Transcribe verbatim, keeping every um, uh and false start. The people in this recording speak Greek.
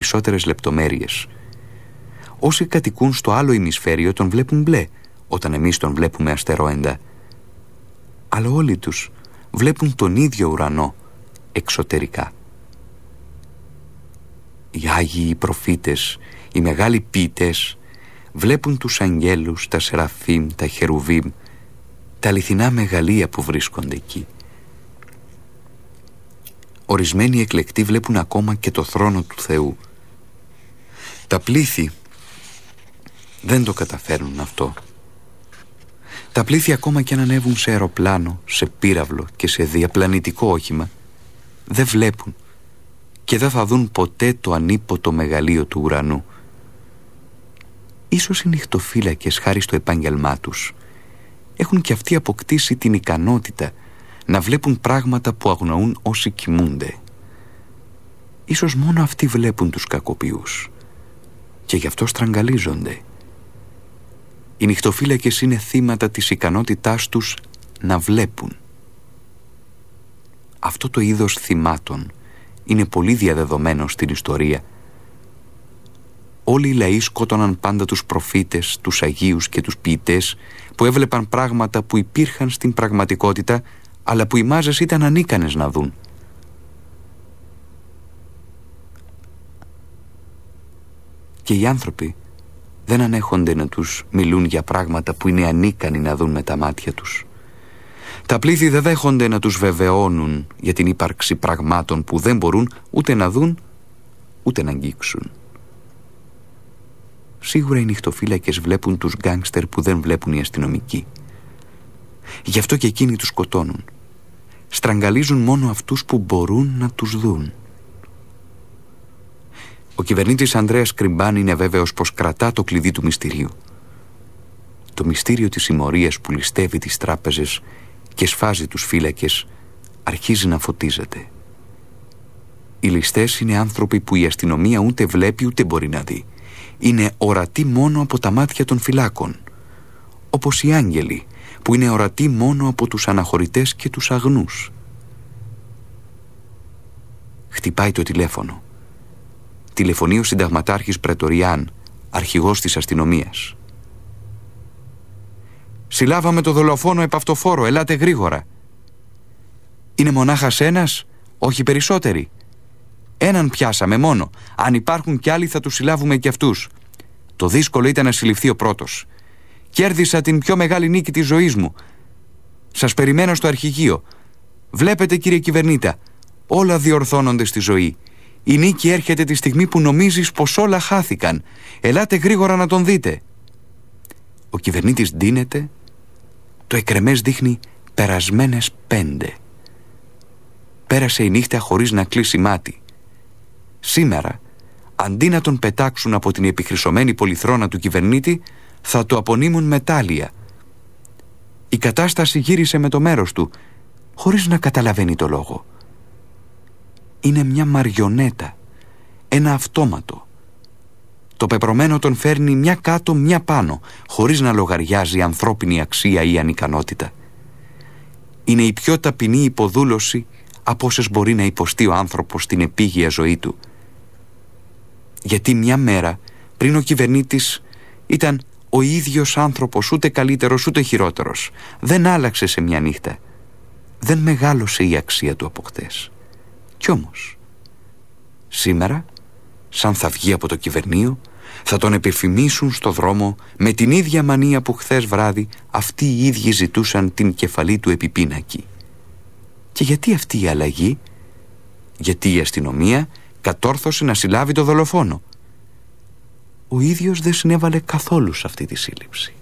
περισσότερες λεπτομέρειες. Όσοι κατοικούν στο άλλο ημισφαίριο τον βλέπουν μπλε, όταν εμείς τον βλέπουμε αστερόεντα. Αλλά όλοι τους βλέπουν τον ίδιο ουρανό εξωτερικά. Οι Άγιοι, οι προφήτες, οι μεγάλοι ποιητές βλέπουν τους αγγέλους, τα σεραφείμ, τα χερουβίμ, τα αληθινά μεγαλεία που βρίσκονται εκεί. Ορισμένοι εκλεκτοί βλέπουν ακόμα και το θρόνο του Θεού. Τα πλήθη δεν το καταφέρνουν αυτό. Τα πλήθη, ακόμα και αν ανέβουν σε αεροπλάνο, σε πύραυλο και σε διαπλανητικό όχημα, δεν βλέπουν και δεν θα δουν ποτέ το ανίποτο μεγαλείο του ουρανού. Ίσως οι νυχτοφύλακες, χάρη στο επάγγελμά τους, έχουν και αυτοί αποκτήσει την ικανότητα να βλέπουν πράγματα που αγνοούν όσοι κοιμούνται. Ίσως μόνο αυτοί βλέπουν τους κακοποιούς και γι' αυτό στραγγαλίζονται. Οι νυχτοφύλακες είναι θύματα της ικανότητάς τους να βλέπουν. Αυτό το είδος θυμάτων είναι πολύ διαδεδομένο στην ιστορία. Όλοι οι λαοί σκότωναν πάντα τους προφήτες, τους Αγίους και τους ποιητές που έβλεπαν πράγματα που υπήρχαν στην πραγματικότητα, αλλά που οι μάζες ήταν ανίκανες να δουν. Και οι άνθρωποι δεν ανέχονται να τους μιλούν για πράγματα που είναι ανίκανοι να δουν με τα μάτια τους. Τα πλήθη δεν δέχονται να τους βεβαιώνουν για την ύπαρξη πραγμάτων που δεν μπορούν ούτε να δουν ούτε να αγγίξουν. Σίγουρα οι νυχτοφύλακες βλέπουν τους γκάνγκστερ που δεν βλέπουν οι αστυνομικοί. Γι' αυτό και εκείνοι τους σκοτώνουν. Στραγγαλίζουν μόνο αυτούς που μπορούν να τους δουν. Ο κυβερνήτης Ανδρέας Κρυμπάν είναι βέβαιος πως κρατά το κλειδί του μυστηρίου. Το μυστήριο της συμμορίας που ληστεύει τις τράπεζες και σφάζει τους φύλακες αρχίζει να φωτίζεται. Οι ληστές είναι άνθρωποι που η αστυνομία ούτε βλέπει ούτε μπορεί να δει. Είναι ορατοί μόνο από τα μάτια των φυλάκων. Όπως οι άγγελοι που είναι ορατοί μόνο από τους αναχωρητές και τους αγνούς. Χτυπάει το τηλέφωνο. Τηλεφωνεί ο συνταγματάρχης Πρετοριάν, αρχηγός της αστυνομίας. «Συλλάβαμε το δολοφόνο επαυτοφόρο, ελάτε γρήγορα». «Είναι μονάχας ένας, όχι περισσότεροι». «Έναν πιάσαμε μόνο, αν υπάρχουν κι άλλοι θα τους συλλάβουμε κι αυτούς». «Το δύσκολο ήταν να συλληφθεί ο πρώτος». «Κέρδισα την πιο μεγάλη νίκη της ζωής μου. Σας περιμένω στο αρχηγείο. Βλέπετε, κύριε κυβερνήτα, όλα διορθώνονται στη ζωή. Η νίκη έρχεται τη στιγμή που νομίζεις πως όλα χάθηκαν. Ελάτε γρήγορα να τον δείτε». Ο κυβερνήτης ντύνεται. Το εκρεμές δείχνει περασμένες πέντε. Πέρασε η νύχτα χωρίς να κλείσει μάτι. Σήμερα, αντί να τον πετάξουν από την επιχρυσωμένη πολυθρόνα του κυβερνήτη, θα το απονείμουν μετάλλια. Η κατάσταση γύρισε με το μέρος του, χωρίς να καταλαβαίνει το λόγο. Είναι μια μαριονέτα, ένα αυτόματο. Το πεπρωμένο τον φέρνει μια κάτω, μια πάνω, χωρίς να λογαριάζει ανθρώπινη αξία ή ανικανότητα. Είναι η πιο ταπεινή υποδούλωση από όσες μπορεί να υποστεί ο άνθρωπος στην επίγεια ζωή του. Γιατί μια μέρα πριν ο κυβερνήτης ήταν ο ίδιος άνθρωπος, ούτε καλύτερος ούτε χειρότερος. Δεν άλλαξε σε μια νύχτα. Δεν μεγάλωσε η αξία του από χτες. Κι όμως, σήμερα, σαν θα βγει από το κυβερνείο, θα τον επιφημίσουν στο δρόμο με την ίδια μανία που χθες βράδυ αυτοί οι ίδιοι ζητούσαν την κεφαλή του επιπίνακη. Και γιατί αυτή η αλλαγή? Γιατί η αστυνομία κατόρθωσε να συλλάβει το δολοφόνο. Ο ίδιος δεν συνέβαλε καθόλου σε αυτή τη σύλληψη.